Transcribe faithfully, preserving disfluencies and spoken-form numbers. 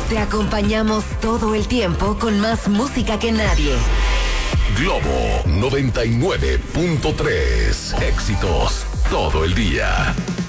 Te acompañamos todo el tiempo con más música que nadie. Globo noventa y nueve punto tres. Éxitos todo el día.